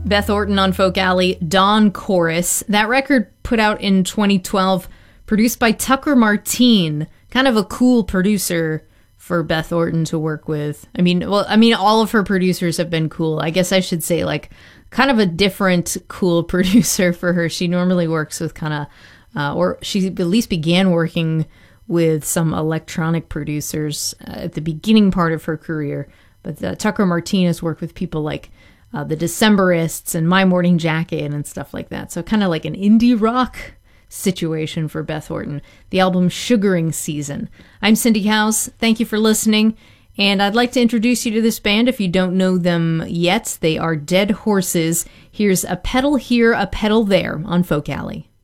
Beth Orton on Folk Alley, Dawn Chorus. That record put out in 2012, produced by Tucker Martine. Kind of a cool producer for Beth Orton to work with. I mean, all of her producers have been cool. I guess I should say, like, kind of a different cool producer for her. She normally works with kind of, or she at least began working with some electronic producers at the beginning part of her career. But Tucker Martine has worked with people like the Decemberists and My Morning Jacket and stuff like that. So kind of like an indie rock situation for Beth Orton. The album Sugaring Season. I'm Cindy House. Thank you for listening. And I'd like to introduce you to this band if you don't know them yet. They are Dead Horses. Here's A Pedal Here, A Pedal There on Folk Alley.